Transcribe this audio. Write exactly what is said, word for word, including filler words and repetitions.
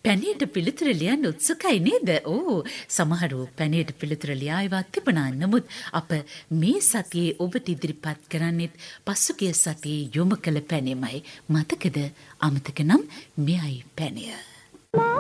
පැණියට පිළිතුර ලියන්න උත්සුකයි නේද? ඕ සමහරව පැණියට පිළිතුර ලියාවා තිබුණා. නමුත් අප මේ සතියේ ඔබට ඉදිරිපත් කරන්නෙත් පසුගිය සතියේ යොමු කළ පැණියමයි. මතකද? අමතක නම් මෙයයි පැණිය.